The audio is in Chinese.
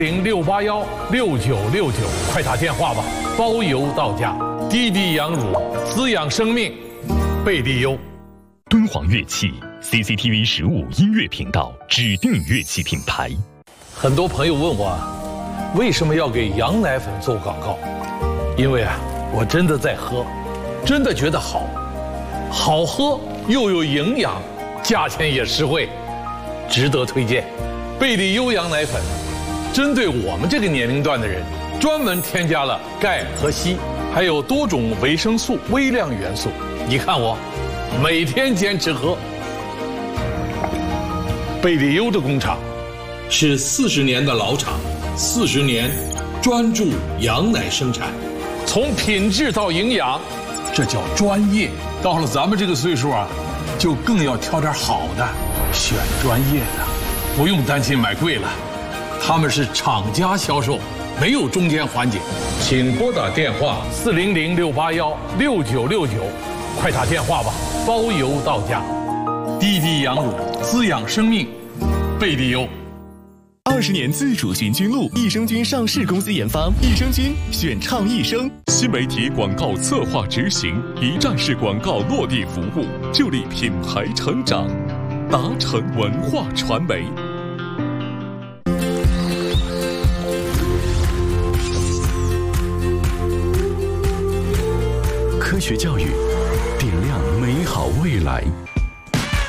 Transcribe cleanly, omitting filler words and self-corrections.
06816969，快打电话吧，包邮到家。滴滴羊乳滋养生命，贝利优。 敦煌乐器 CCTV 15音乐频道指定乐器品牌。 很多朋友问我，为什么要给羊奶粉做广告？因为我真的在喝，真的觉得好，好喝又有营养，价钱也实惠，值得推荐。贝利优羊奶粉，针对我们这个年龄段的人，专门添加了钙和硒，还有多种维生素、微量元素。你看我，每天坚持喝。贝利优的工厂是40年的老厂，40年专注羊奶生产，从品质到营养，这叫专业。到了咱们这个岁数就更要挑点好的，选专业的，不用担心买贵了。他们是厂家销售，没有中间环节。请拨打电话400-681-6969，快打电话吧，包邮到家。滴滴羊乳滋养生命，贝利优。 20年自主寻菌露，益生菌上市公司研发，益生菌选畅益生。 新媒体广告策划执行，一站式广告落地服务，助力品牌成长。达成文化传媒。 科学教育，点亮美好未来。